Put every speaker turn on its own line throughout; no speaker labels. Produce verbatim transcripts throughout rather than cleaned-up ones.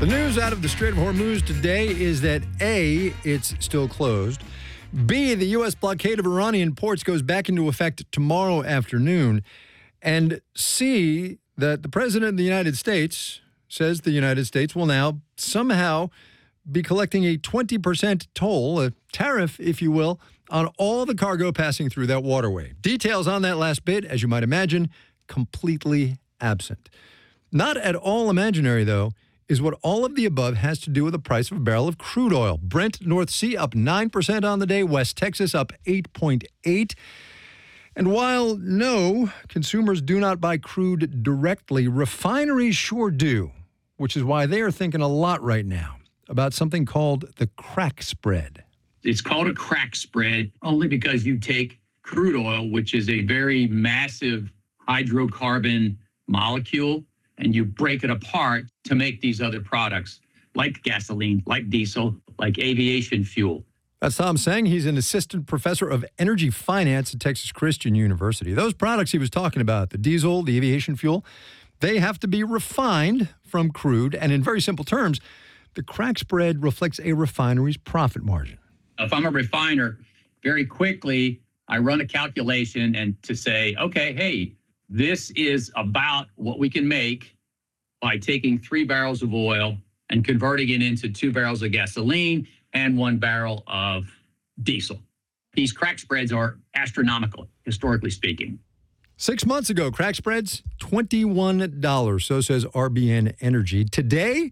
The news out of the Strait of Hormuz today is that A, it's still closed. B, the U S blockade of Iranian ports goes back into effect tomorrow afternoon. And C, that the President of the United States says the United States will now somehow be collecting a twenty percent toll, a tariff, if you will, on all the cargo passing through that waterway. Details on that last bit, as you might imagine, completely absent. Not at all imaginary, though, is what all of the above has to do with the price of a barrel of crude oil. Brent North Sea up nine percent on the day, West Texas up eight point eight. And while, no, consumers do not buy crude directly, refineries sure do, which is why they are thinking a lot right now about something called the crack spread.
It's called a crack spread only because you take crude oil, which is a very massive hydrocarbon molecule, and you break it apart to make these other products like gasoline, like diesel, like aviation fuel.
That's Tom Tseng. He's an assistant professor of energy finance at Texas Christian University. Those products he was talking about, the diesel, the aviation fuel, they have to be refined from crude. And in very simple terms, the crack spread reflects a refinery's profit margin.
If I'm a refiner, very quickly, I run a calculation and to say, okay, hey, this is about what we can make by taking three barrels of oil and converting it into two barrels of gasoline and one barrel of diesel. These crack spreads are astronomical, historically speaking.
Six months ago, crack spreads, twenty-one dollars. So says R B N Energy. Today,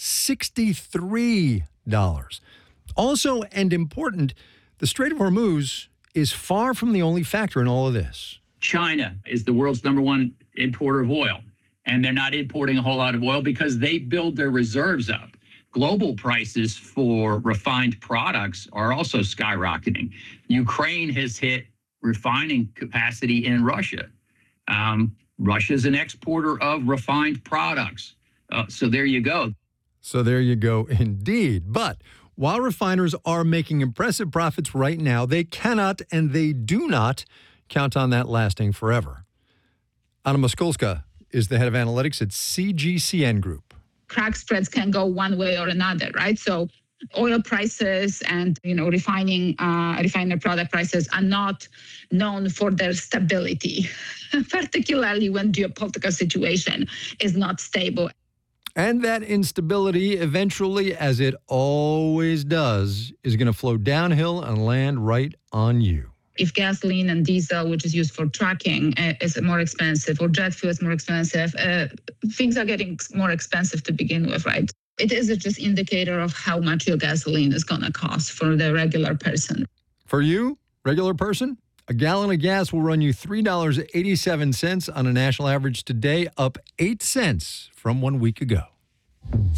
sixty-three dollars. Also, and important, the Strait of Hormuz is far from the only factor in all of this.
China is the world's number one importer of oil, and they're not importing a whole lot of oil because they build their reserves up. Global prices for refined products are also skyrocketing. Ukraine has hit refining capacity in Russia. Um, Russia's an exporter of refined products. Uh, so there you go.
So there you go, indeed. But while refiners are making impressive profits right now, they cannot and they do not count on that lasting forever. Anna Moskulska is the head of analytics at C G C N Group.
Crack spreads can go one way or another, right? So oil prices and, you know, refining, uh, refiner product prices are not known for their stability, particularly when geopolitical situation is not stable.
And that instability eventually, as it always does, is going to flow downhill and land right on you.
If gasoline and diesel, which is used for trucking, uh, is more expensive, or jet fuel is more expensive, uh, things are getting more expensive to begin with, right? It is a just indicator of how much your gasoline is going to cost for the regular person.
For you, regular person, a gallon of gas will run you three dollars and eighty-seven cents on a national average today, up eight cents from one week ago.